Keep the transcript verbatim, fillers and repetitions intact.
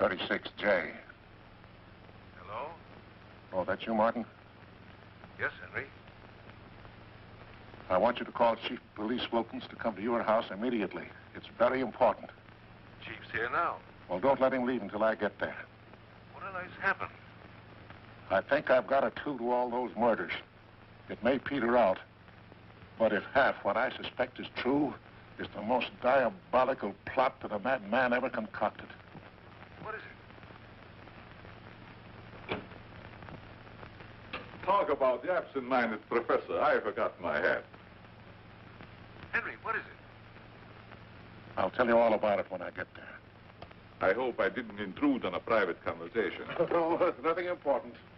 thirty-six J. Hello? Oh, that's you, Martin? Yes, Henry. I want you to call Chief of Police Wilkins to come to your house immediately. It's very important. Chief's here now. Well, don't let him leave until I get there. What on earth's happened? I think I've got a clue to all those murders. It may peter out, but if half what I suspect is true, it's the most diabolical plot that a madman ever concocted. What is it? Talk about the absent-minded professor. I forgot my hat. Henry, what is it? I'll tell you all about it when I get there. I hope I didn't intrude on a private conversation. No, nothing important.